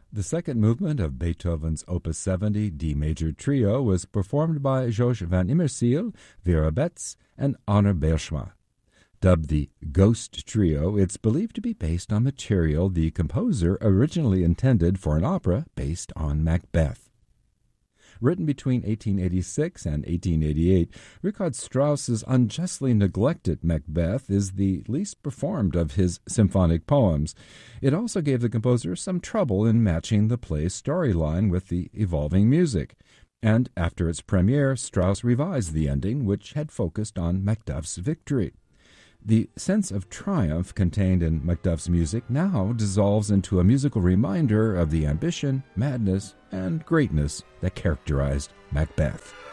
The second movement of Beethoven's Opus 70 D major trio was performed by George van Immersiel, Vera Betts, and Arne Bergschma. Dubbed the Ghost Trio, it's believed to be based on material the composer originally intended for an opera based on Macbeth. Written between 1886 and 1888, Richard Strauss's unjustly neglected Macbeth is the least performed of his symphonic poems. It also gave the composer some trouble in matching the play's storyline with the evolving music. And after its premiere, Strauss revised the ending, which had focused on Macduff's victory. The sense of triumph contained in Macduff's music now dissolves into a musical reminder of the ambition, madness, and greatness that characterized Macbeth.